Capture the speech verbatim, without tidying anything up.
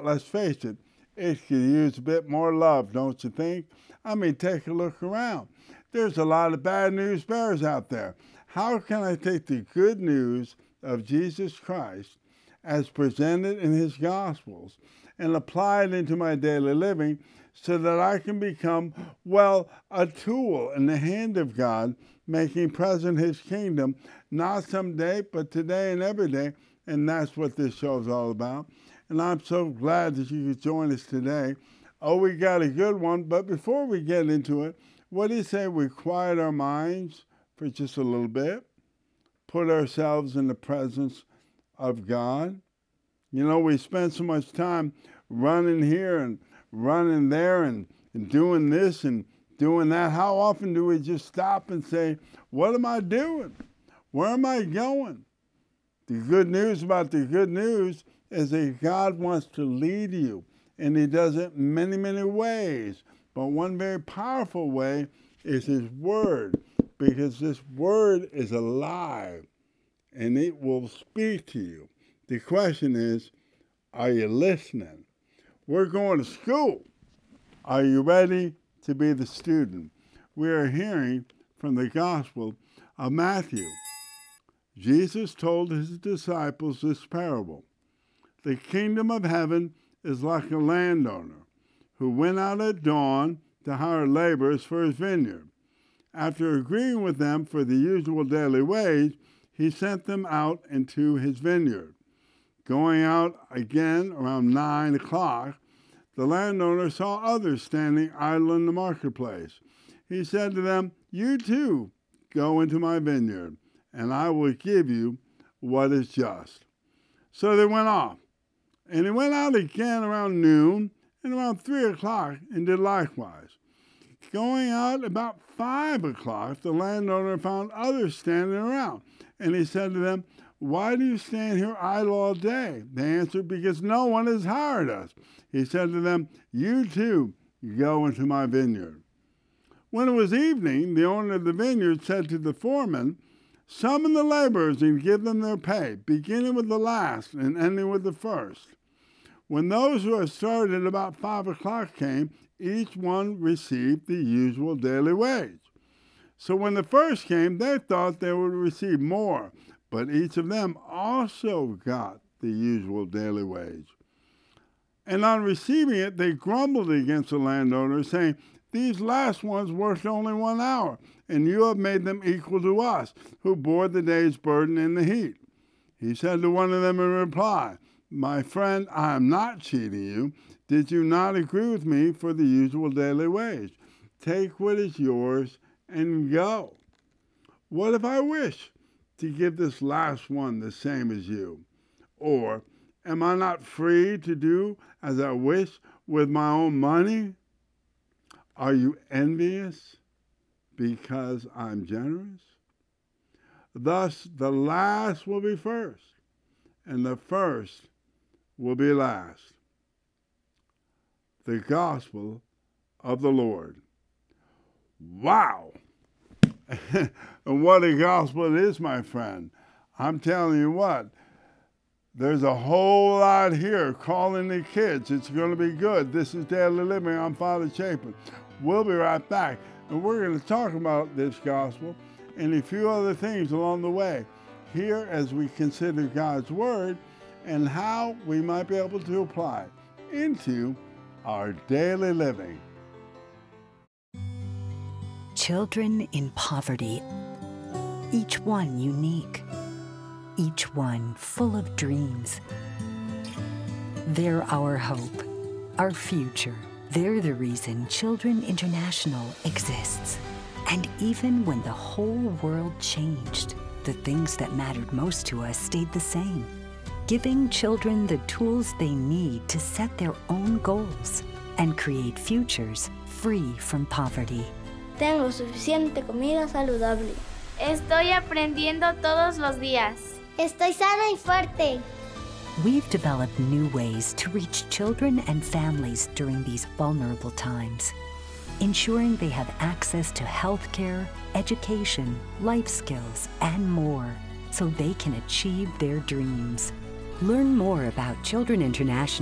But let's face it, it could use a bit more love, don't you think? I mean, take a look around. There's a lot of bad news bears out there. How can I take the good news of Jesus Christ as presented in his Gospels and apply it into my daily living so that I can become, well, a tool in the hand of God, making present his kingdom, not someday, but today and every day. And that's what this show is all about. And I'm so glad that you could join us today. Oh, we got a good one. But before we get into it, what do you say we quiet our minds for just a little bit? Put ourselves in the presence of God. You know, we spend so much time running here and running there and, and doing this and doing that. How often do we just stop and say, what am I doing? Where am I going? The good news about the good news is that God wants to lead you, and he does it in many, many ways. But one very powerful way is his word, because this word is alive, and it will speak to you. The question is, are you listening? We're going to school. Are you ready to be the student? We are hearing from the Gospel of Matthew. Jesus told his disciples this parable. The kingdom of heaven is like a landowner who went out at dawn to hire laborers for his vineyard. After agreeing with them for the usual daily wage, he sent them out into his vineyard. Going out again around nine o'clock, the landowner saw others standing idle in the marketplace. He said to them, "You too go into my vineyard, and I will give you what is just." So they went off. And he went out again around noon and around three o'clock and did likewise. Going out about five o'clock, the landowner found others standing around. And he said to them, "Why do you stand here idle all day?" They answered, "Because no one has hired us." He said to them, "You too go into my vineyard." When it was evening, the owner of the vineyard said to the foreman, "Summon the laborers and give them their pay, beginning with the last and ending with the first." When those who had started at about five o'clock came, each one received the usual daily wage. So when the first came, they thought they would receive more, but each of them also got the usual daily wage. And on receiving it, they grumbled against the landowner, saying, "These last ones worked only one hour, and you have made them equal to us, who bore the day's burden in the heat." He said to one of them in reply, "My friend, I am not cheating you. Did you not agree with me for the usual daily wage? Take what is yours and go. What if I wish to give this last one the same as you? Or am I not free to do as I wish with my own money? Are you envious because I'm generous?" Thus the last will be first, and the first will be last. The Gospel of the Lord. Wow! And what a gospel it is, my friend. I'm telling you what, there's a whole lot here calling the kids. It's going to be good. This is Daily Living. I'm Father Chapin. We'll be right back, and we're going to talk about this gospel and a few other things along the way here as we consider God's Word and how we might be able to apply it into our daily living. Children in poverty, each one unique, each one full of dreams. They're our hope, our future. They're the reason Children International exists. And even when the whole world changed, the things that mattered most to us stayed the same. Giving children the tools they need to set their own goals and create futures free from poverty. Tengo suficiente comida saludable. Estoy aprendiendo todos los días. Estoy sana y fuerte. We've developed new ways to reach children and families during these vulnerable times, ensuring they have access to health care, education, life skills, and more, so they can achieve their dreams. Learn more about Children International